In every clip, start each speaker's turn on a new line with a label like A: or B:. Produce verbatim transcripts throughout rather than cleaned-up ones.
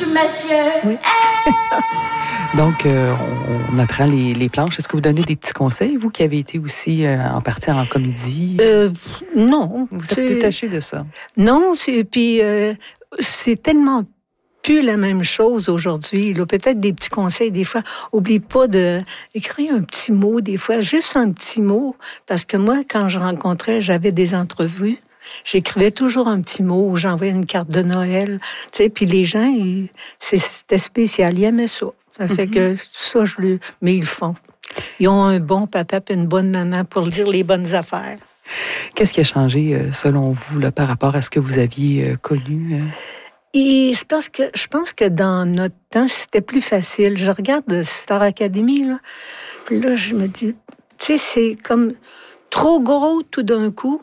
A: monsieur.
B: Oui.
C: Donc, euh, on, on apprend les, les planches. Est-ce que vous donnez des petits conseils, vous qui avez été aussi euh, en partie en comédie?
B: Euh, non.
C: Vous êtes détaché de ça?
B: Non, c'est, puis euh, c'est tellement plus la même chose aujourd'hui. Là. Peut-être des petits conseils, des fois. Oublie pas d'écrire un petit mot, des fois, juste un petit mot. Parce que moi, quand je rencontrais, j'avais des entrevues, j'écrivais toujours un petit mot ou j'envoyais une carte de Noël. Tu sais, puis les gens, ils, c'était spécial. Ils aimaient ça. Ça fait mm-hmm. que ça, je le... Mais ils le font. Ils ont un bon papa et une bonne maman pour dire les bonnes affaires.
C: Qu'est-ce qui a changé, selon vous, là, par rapport à ce que vous aviez euh, connu? Euh...
B: Et c'est parce que je pense que dans notre temps, c'était plus facile. Je regarde Star Academy, là, puis là, je me dis, tu sais, c'est comme trop gros tout d'un coup.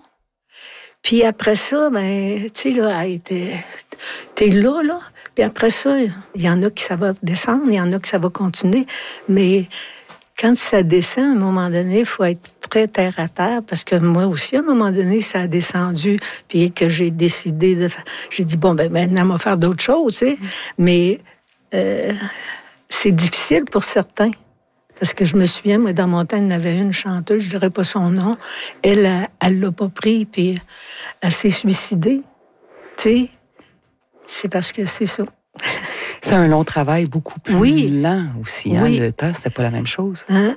B: Puis après ça, ben, tu sais, là, t'es, t'es là, là. Puis après ça, il y en a qui ça va descendre, il y en a qui ça va continuer. Mais quand ça descend, à un moment donné, il faut être très terre à terre, parce que moi aussi, à un moment donné, ça a descendu, puis que j'ai décidé de faire... J'ai dit, bon, ben maintenant, on va faire d'autres choses, tu sais. Mm. Mais euh, c'est difficile pour certains. Parce que je me souviens, moi, dans mon temps, il y en avait une chanteuse, je ne dirais pas son nom, elle, elle ne l'a pas pris, puis elle s'est suicidée. Tu sais, c'est parce que c'est ça.
C: C'est un long travail, beaucoup plus
B: oui.
C: lent aussi. Hein?
B: Oui.
C: Le temps, c'était pas la même chose.
B: Hein?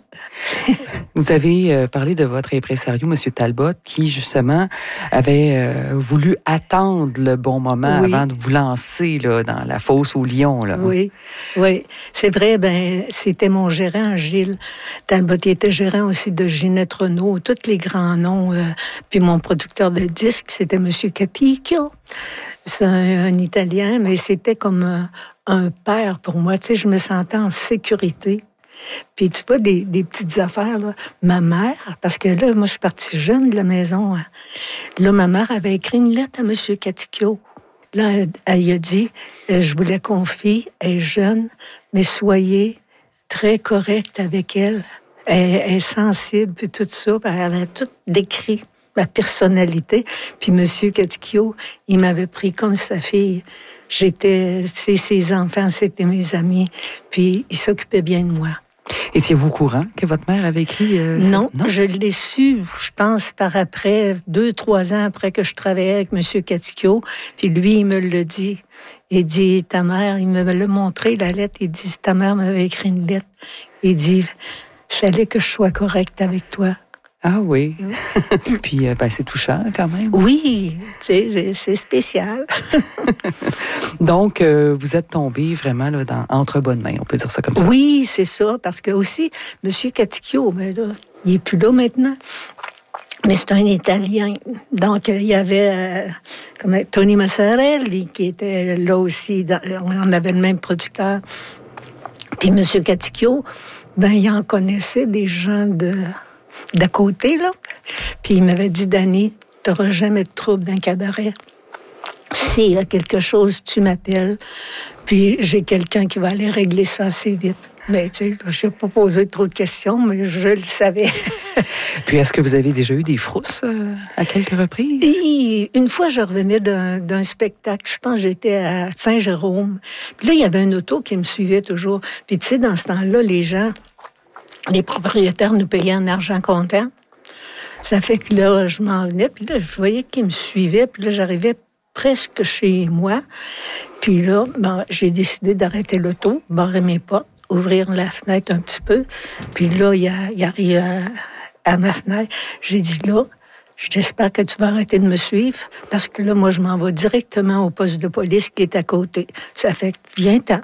C: Vous avez euh, parlé de votre impresario, M. Talbot, qui, justement, avait euh, voulu attendre le bon moment
B: oui.
C: avant de vous lancer là, dans la fosse au lion. Là.
B: Oui, oui. C'est vrai, ben, c'était mon gérant, Gilles Talbot. Il était gérant aussi de Ginette Renault, tous les grands noms. Euh, puis mon producteur de disques, c'était M. Caticchio. C'est un, un Italien, mais c'était comme un, un père pour moi. Tu sais, je me sentais en sécurité. Puis tu vois, des, des petites affaires, là. Ma mère, parce que là, moi, je suis partie jeune de la maison. Hein. Là, ma mère avait écrit une lettre à M. Caticchio. Là, elle, elle a dit, je vous la confie, elle est jeune, mais soyez très correct avec elle. Elle, elle est sensible, puis tout ça. Elle a tout décrit. Ma personnalité. Puis M. Caticchio, il m'avait pris comme sa fille. J'étais, c'est ses enfants, c'était mes amis. Puis il s'occupait bien de moi.
C: Étiez-vous au courant que votre mère avait écrit euh,
B: non,
C: non,
B: je l'ai su, je pense, par après, deux, trois ans après que je travaillais avec M. Caticchio. Puis lui, il me l'a dit. Il dit, ta mère, il me l'a montré, la lettre. Il dit, ta mère m'avait écrit une lettre. Il dit, il fallait que je sois correcte avec toi.
C: Ah oui. Puis, euh, ben, c'est touchant quand même.
B: Oui, c'est, c'est spécial.
C: Donc, euh, vous êtes tombé vraiment là, dans, entre bonnes mains, on peut dire ça comme ça.
B: Oui, c'est ça, parce que aussi, M. Caticchio, ben là, il n'est plus là maintenant. Mais c'est un Italien. Donc, il y avait euh, comme Tony Massarelli qui était là aussi. Dans, on avait le même producteur. Puis M. Caticchio, ben, il en connaissait des gens de... d'à côté, là. Puis il m'avait dit, Dani, tu n'auras jamais de trouble dans le cabaret. S'il y a quelque chose, tu m'appelles. Puis j'ai quelqu'un qui va aller régler ça assez vite. Mais tu sais, je n'ai pas posé trop de questions, mais je le savais.
C: Puis est-ce que vous avez déjà eu des frousses euh, à quelques reprises?
B: Et une fois, je revenais d'un, d'un spectacle. Je pense que j'étais à Saint-Jérôme. Puis là, il y avait un auto qui me suivait toujours. Puis tu sais, dans ce temps-là, les gens... les propriétaires nous payaient en argent comptant. Ça fait que là, je m'en venais, puis là, je voyais qu'ils me suivaient, puis là, j'arrivais presque chez moi. Puis là, ben, j'ai décidé d'arrêter l'auto, barrer mes portes, ouvrir la fenêtre un petit peu. Puis là, il, a, il arrive à, à ma fenêtre. J'ai dit, là, j'espère que tu vas arrêter de me suivre, parce que là, moi, je m'en vais directement au poste de police qui est à côté. Ça fait que, viens-t'en.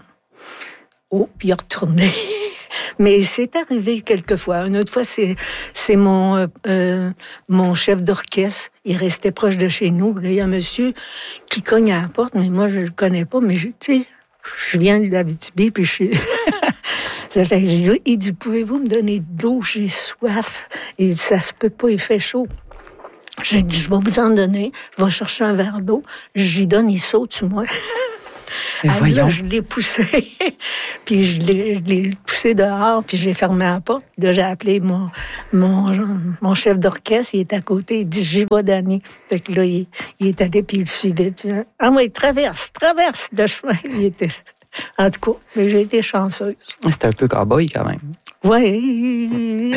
B: Oh, puis il est retourné. Mais c'est arrivé quelquefois. Une autre fois, c'est, c'est mon, euh, mon chef d'orchestre. Il restait proche de chez nous. Là, il y a un monsieur qui cogne à la porte, mais moi, je le connais pas. Mais, tu sais, je viens de l'Abitibi, puis je suis... Ça fait que j'ai dit, il dit, pouvez-vous me donner de l'eau? J'ai soif. Il dit, ça se peut pas, il fait chaud. J'ai dit, je vais vous en donner. Je vais chercher un verre d'eau. Je lui donne, il saute sur moi. Alors là, je l'ai poussé, puis je l'ai, je l'ai poussé dehors, puis j'ai fermé la porte. Là, j'ai appelé mon, mon, mon chef d'orchestre, il est à côté, il dit « J'y vais, Dani ». Fait que là, il, il est allé, puis il le suivait. Tu vois. Ah oui, traverse, traverse le chemin. Il était... En tout cas, mais j'ai été chanceuse.
C: C'est un peu cow-boy quand même.
B: Oui.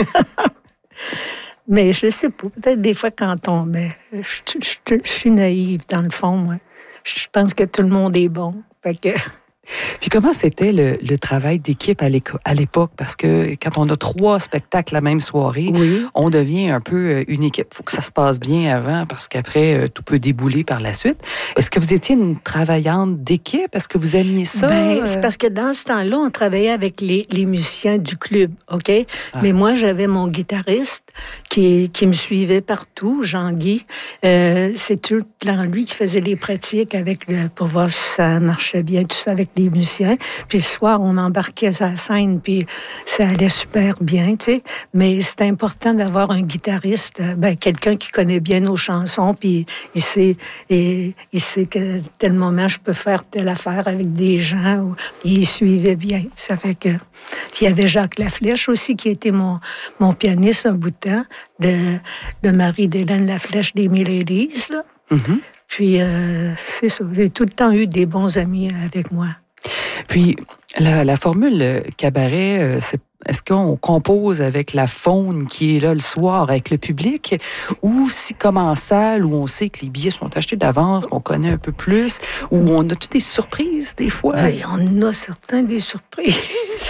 B: Mais je sais pas, peut-être des fois quand on... Ben, je, je, je, je suis naïve dans le fond, moi. Je pense que tout le monde est bon. Fait que...
C: Puis comment c'était le, le travail d'équipe à l'époque? Parce que quand on a trois spectacles la même soirée, oui. on devient un peu une équipe. Il faut que ça se passe bien avant parce qu'après, tout peut débouler par la suite. Est-ce que vous étiez une travaillante d'équipe? Est-ce que vous aimiez ça?
B: Ben, c'est parce que dans ce temps-là, on travaillait avec les, les musiciens du club, OK? Ah. Mais moi, j'avais mon guitariste qui, qui me suivait partout, Jean-Guy. Euh, c'est tout lui qui faisait les pratiques avec le, pour voir si ça marchait bien, tout ça avec les musiciens. Puis le soir, on embarquait sur la scène, puis ça allait super bien, tu sais. Mais c'est important d'avoir un guitariste, ben, quelqu'un qui connaît bien nos chansons, puis il sait, et, il sait que tel moment, je peux faire telle affaire avec des gens. Ou, il suivait bien. Ça fait que... Puis il y avait Jacques Laflèche aussi, qui était mon, mon pianiste un bout de temps, de, de Marie d'Hélène Laflèche des Mélodies, là. Mm-hmm. Puis, euh, c'est ça. J'ai tout le temps eu des bons amis avec moi.
C: Puis, la, la formule cabaret, c'est, est-ce qu'on compose avec la faune qui est là le soir, avec le public, ou si comme en salle, où on sait que les billets sont achetés d'avance, qu'on connaît un peu plus, où on a toutes des surprises des fois?
B: Oui, on a certains des surprises.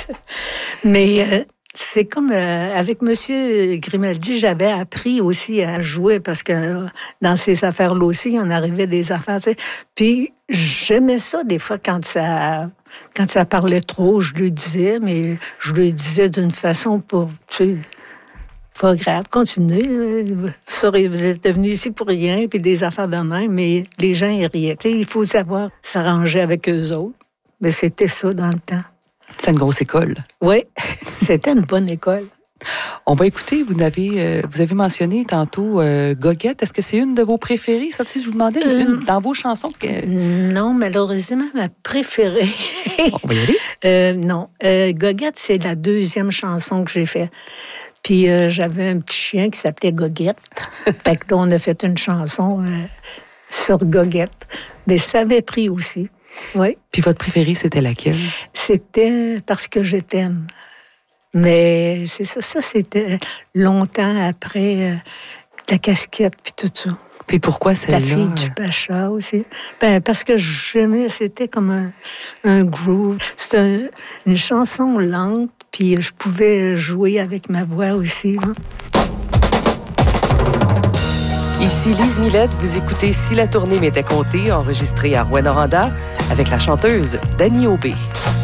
B: Mais... Euh, c'est comme euh, avec Monsieur Grimaldi, j'avais appris aussi à jouer parce que euh, dans ces affaires-là aussi, il en arrivait des affaires, tu sais. Puis j'aimais ça des fois quand ça quand ça parlait trop, je le disais, mais je le disais d'une façon pour, tu sais, pas grave, continuez. Sorry, vous êtes venus ici pour rien, puis des affaires de même, mais les gens y riaient. Tu sais, il faut savoir s'arranger avec eux autres. Mais c'était ça dans le temps.
C: C'est une grosse école.
B: Oui, c'était une bonne école.
C: On va écouter, vous avez, euh, vous avez mentionné tantôt euh, Goguette. Est-ce que c'est une de vos préférées? Ça, tu sais, je vous demandais euh, une, dans vos chansons. Que...
B: Non, malheureusement, ma préférée.
C: On va y aller?
B: euh, non, euh, Goguette, c'est la deuxième chanson que j'ai faite. Puis euh, j'avais un petit chien qui s'appelait Goguette. Fait que là, on a fait une chanson euh, sur Goguette. Mais ça avait pris aussi. Oui.
C: Puis votre préférée, c'était laquelle?
B: C'était Parce que je t'aime. Mais c'est ça, ça c'était longtemps après euh, la casquette puis tout ça.
C: Puis pourquoi celle-là?
B: La fille du Pacha aussi. Ben, parce que j'aimais, c'était comme un, un groove. C'était un, une chanson lente, puis je pouvais jouer avec ma voix aussi. Là.
A: Ici Lise Millette, vous écoutez Si la tournée m'était comptée, enregistrée à Rouyn-Noranda avec la chanteuse Dani Aubé.